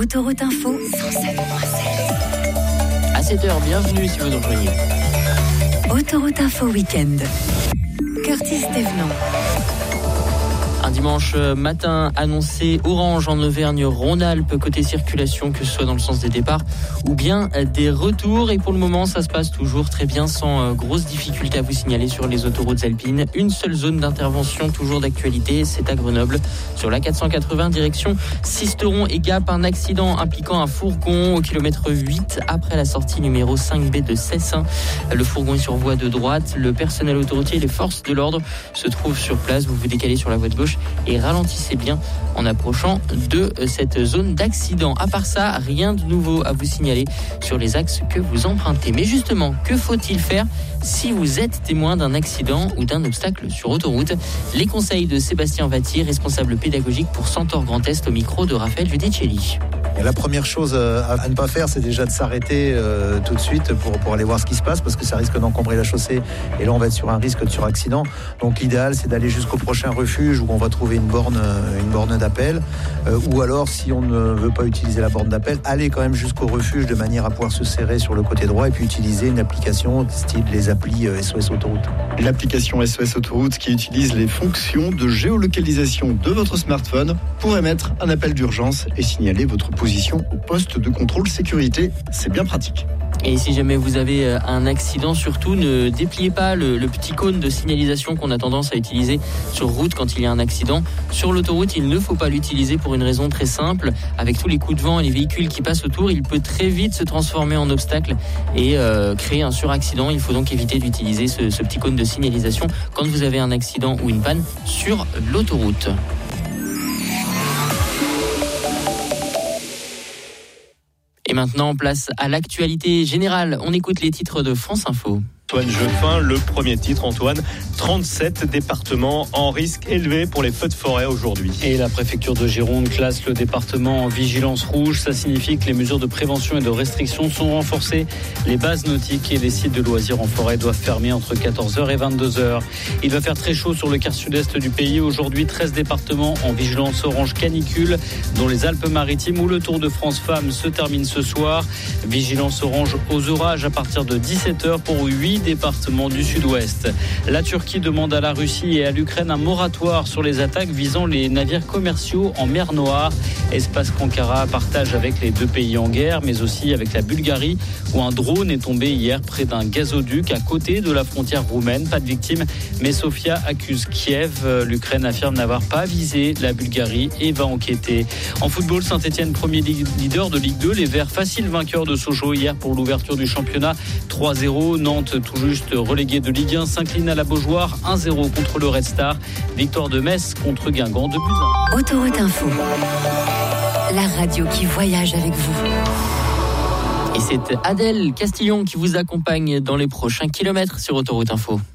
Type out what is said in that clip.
Autoroute Info 107.7. À 7h, bienvenue si vous nous rejoignez. Autoroute Info Week-end. Curtis Thévenant. Un dimanche matin annoncé orange en Auvergne-Rhône-Alpes côté circulation, que ce soit dans le sens des départs ou bien des retours. Et pour le moment, ça se passe toujours très bien, sans grosses difficultés à vous signaler sur les autoroutes alpines. Une seule zone d'intervention toujours d'actualité, c'est à Grenoble, sur la 480 direction Sisteron et Gap. Un accident impliquant un fourgon au kilomètre 8 après la sortie numéro 5B de Cessin. Le fourgon est sur voie de droite. Le personnel autoroutier et les forces de l'ordre se trouvent sur place. Vous vous décalez sur la voie de gauche et ralentissez bien en approchant de cette zone d'accident. À part ça, rien de nouveau à vous signaler sur les axes que vous empruntez. Mais justement, que faut-il faire si vous êtes témoin d'un accident ou d'un obstacle sur autoroute? Les conseils de Sébastien Vattier, responsable pédagogique pour Centaure Grand Est, au micro de Raphaël Giudicelli. Et la première chose à ne pas faire, c'est déjà de s'arrêter tout de suite pour aller voir ce qui se passe, parce que ça risque d'encombrer la chaussée. Et là, on va être sur un risque de suraccident. Donc l'idéal, c'est d'aller jusqu'au prochain refuge où on va trouver une borne d'appel. Ou alors, si on ne veut pas utiliser la borne d'appel, aller quand même jusqu'au refuge de manière à pouvoir se serrer sur le côté droit et puis utiliser une application style les applis SOS Autoroute. L'application SOS Autoroute, qui utilise les fonctions de géolocalisation de votre smartphone pour émettre un appel d'urgence et signaler votre position au poste de contrôle sécurité. C'est bien pratique. Et si jamais vous avez un accident, surtout ne dépliez pas le petit cône de signalisation qu'on a tendance à utiliser sur route quand il y a un accident. Sur l'autoroute, il ne faut pas l'utiliser pour une raison très simple. Avec tous les coups de vent et les véhicules qui passent autour, il peut très vite se transformer en obstacle et créer un suraccident. Il faut donc éviter d'utiliser ce petit cône de signalisation quand vous avez un accident ou une panne sur l'autoroute. Et maintenant, place à l'actualité générale. On écoute les titres de France Info. Antoine Jeffin, le premier titre, Antoine. 37 départements en risque élevé pour les feux de forêt aujourd'hui. Et la préfecture de Gironde classe le département en vigilance rouge. Ça signifie que les mesures de prévention et de restriction sont renforcées. Les bases nautiques et les sites de loisirs en forêt doivent fermer entre 14h et 22h. Il va faire très chaud sur le quart sud-est du pays. Aujourd'hui, 13 départements en vigilance orange canicule, dont les Alpes-Maritimes où le Tour de France Femmes se termine ce soir. Vigilance orange aux orages à partir de 17h pour 8 départements du sud-ouest. La Turquie demande à la Russie et à l'Ukraine un moratoire sur les attaques visant les navires commerciaux en mer Noire. Espace qu'Ankara partage avec les deux pays en guerre, mais aussi avec la Bulgarie, où un drone est tombé hier près d'un gazoduc à côté de la frontière roumaine. Pas de victimes, mais Sofia accuse Kiev. L'Ukraine affirme n'avoir pas visé la Bulgarie et va enquêter. En football, Saint-Etienne, premier leader de Ligue 2. Les Verts, facile vainqueurs de Sochaux hier pour l'ouverture du championnat. 3-0. Nantes, tout juste relégué de Ligue 1, s'incline à la Beaujoire 1-0 contre le Red Star. Victoire de Metz contre Guingamp 2-1. Autoroute Info. La radio qui voyage avec vous. Et c'est Adèle Castillon qui vous accompagne dans les prochains kilomètres sur Autoroute Info.